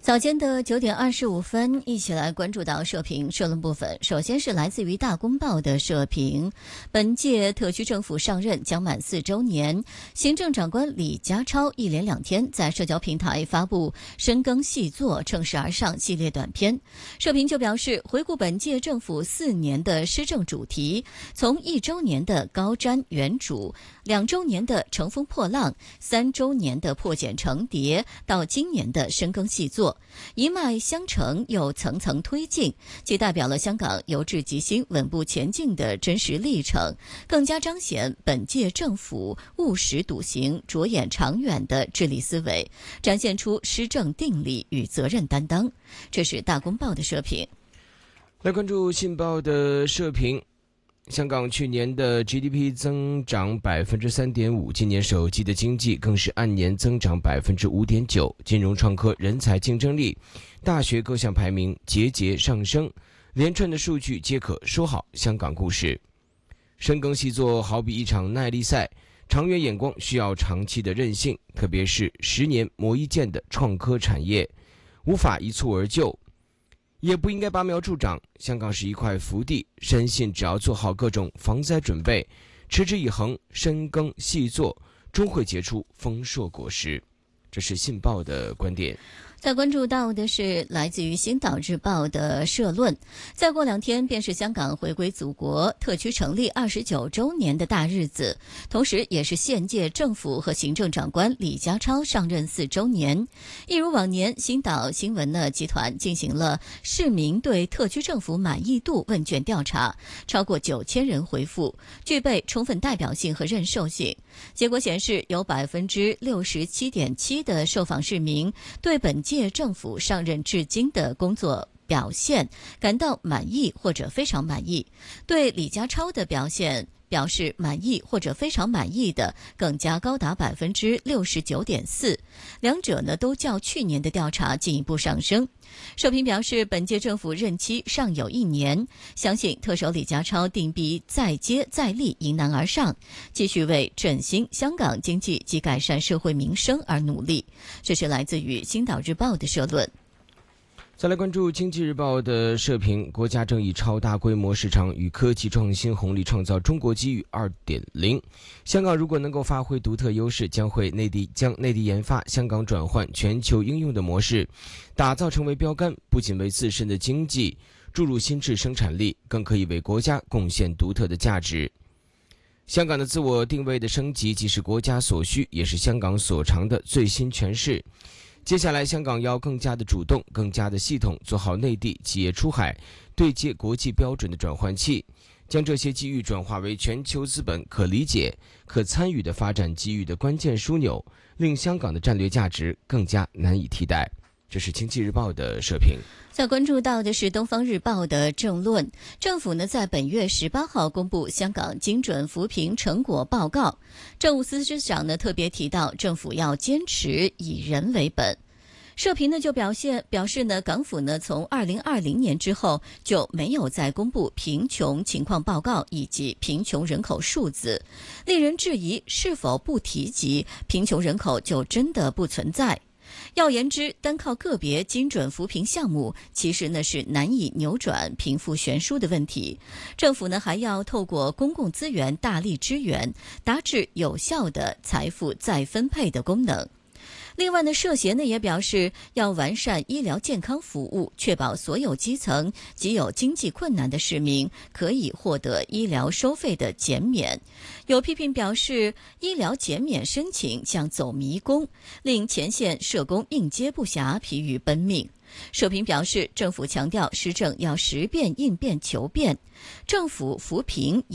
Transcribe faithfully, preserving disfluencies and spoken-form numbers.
早间的九点二十五分，一起来关注到社评社论部分。首先是来自于大公报的社评，本届特区政府上任将满四周年，行政长官李家超一连两天在社交平台发布深耕细作、乘势而上系列短片。社评就表示，回顾本届政府四年的施政主题，从一周年的高瞻远瞩，两周年的乘风破浪，三周年的破茧成蝶，到今年的深耕细作，一脉相承又层层推进，既代表了香港由治及兴、稳步前进的真实历程，更加彰显本届政府务实笃行、着眼长远的治理思维，展现出施政定力与责任担当。这是大公报的社评。 来关注信报的社评。香港去年的 G D P 增长 百分之三点五， 今年首季的经济更是按年增长 百分之五点九， 金融创科人才竞争力、大学各项排名节节上升，连串的数据皆可说好香港故事。深耕细作好比一场耐力赛，长远眼光需要长期的韧性，特别是十年磨一剑的创科产业，无法一蹴而就，也不应该拔苗助长。香港是一块福地，深信只要做好各种防灾准备，持之以恒，深耕细作，终会结出丰硕果实。这是信报的观点。 再关注到的是来自于《星岛日报》的社论，再过两天便是香港回归祖国、特区成立二十九周年的大日子，同时也是现届政府和行政长官李家超上任四周年。一如往年，星岛新闻呢集团进行了市民对特区政府满意度问卷调查，超过九千人回复，具备充分代表性和认受性。结果显示，有 百分之六十七点七 的受访市民对本届政府上任至今的工作表现感到满意或者非常满意，对李家超的表现表示满意或者非常满意的更加高达 百分之六十九点四， 两者呢都较去年的调查进一步上升。社评表示，本届政府任期尚有一年，相信特首李家超定必再接再厉，迎难而上，继续为振兴香港经济及改善社会民生而努力。这是来自于《星岛日报》的社论。 再来关注经济日报的社评，国家正以超大规模市场与科技创新红利创造中国机遇 二点零。 香港如果能够发挥独特优势，将会内地将内地研发、香港转换、全球应用的模式打造成为标杆，不仅为自身的经济注入新质生产力，更可以为国家贡献独特的价值。香港的自我定位的升级既是国家所需，也是香港所长的最新诠释。接下来，香港要更加的主动、更加的系统，做好内地企业出海对接国际标准的转换器，将这些机遇转化为全球资本可理解、可参与的发展机遇的关键枢纽，令香港的战略价值更加难以替代。这是经济日报的社评。 再关注到的是东方日报的政论，政府呢在本月十八号公布香港精准扶贫成果报告，政务司司长呢特别提到，政府要坚持以人为本。社评呢就表现表示呢，港府呢从二零二零年之后就没有再公布贫穷情况报告以及贫穷人口数字，令人质疑是否不提及贫穷人口就真的不存在。要言之，单靠个别精准扶贫项目，其实呢是难以扭转贫富悬殊的问题。政府呢还要透过公共资源大力支援，达至有效的财富再分配的功能。另外呢，社协呢也表示要完善医疗健康服务，确保所有基层及有经济困难的市民可以获得医疗收费的减免。有批评表示，医疗减免申请像走迷宫，令前线社工应接不暇，疲于奔命。社评表示，政府强调施政要时变应变求变，政府扶贫